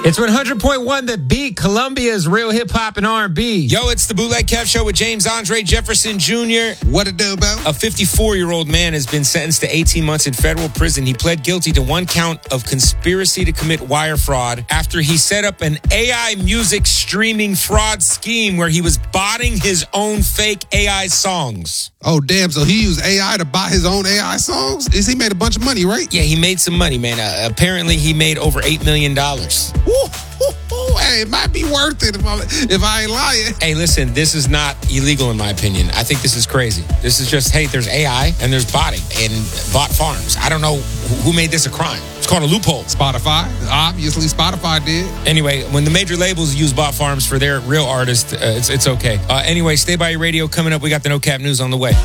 It's 100.1 The Beat, Columbia's real hip-hop and R&B. Yo, it's the Bootleg Kev Show with James Andre Jefferson Jr. What it do, about? A 54-year-old man has been sentenced to 18 months in federal prison. He pled guilty to one count of conspiracy to commit wire fraud after he set up an AI music streaming fraud scheme where he was botting his own fake AI songs. Oh, damn. So he used AI to buy his own AI songs? He made a bunch of money, right? Yeah, he made some money, man. Apparently, he made over $8 million. Hey, it might be worth it if I ain't lying. Hey, listen, this is not illegal in my opinion. I think this is crazy. This is just, hey, there's AI and there's botting and bot farms. I don't know who made this a crime. It's called a loophole. Spotify. Obviously, Spotify did. Anyway, when the major labels use bot farms for their real artists, it's okay. Anyway, stay by your radio. Coming up, we got the No Cap News on the way.